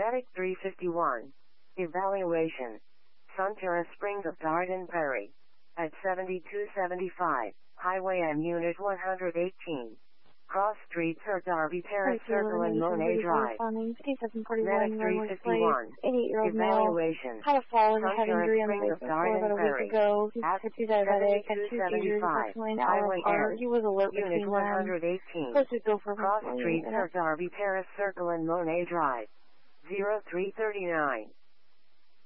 Medic 351. Evaluation. Sunterra Springs of Garden Prairie. At 7275, Highway M Unit 118. Cross Streets or Darby Terrace Circle and Monet Drive. Medic 351. 88-year-old male. Evaluation. Had a fall and a head Sunterra injury on the Springs of basement floor Garden about a week Prairie. ago. He's At type 2 diabetic, had 2 seizures 7275, approximately an hour Highway apart. M. He was alert Unit between them. 118. Supposed to go for Cross approximately Streets 8 or minutes. Darby Terrace Circle and Monet Drive. 0339.